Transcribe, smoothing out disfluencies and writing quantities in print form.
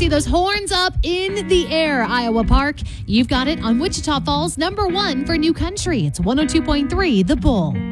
see those horns up in the air, Iowa Park. You've got it on Wichita Falls, #1 for New Country. It's 102.3 The Bull.